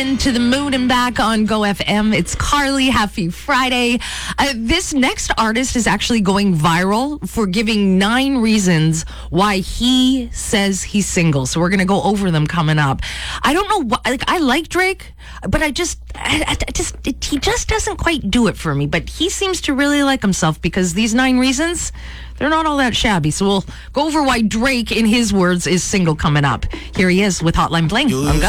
To the moon and back on Go FM. It's Carly. Happy Friday. This next artist is actually going viral for giving 9 reasons why he says he's single. So we're going to go over them coming up. I don't know what, I like Drake, but he just doesn't quite do it for me. But he seems to really like himself because these 9 reasons, they're not all that shabby. So we'll go over why Drake, in his words, is single coming up. Here he is with Hotline Bling on Go.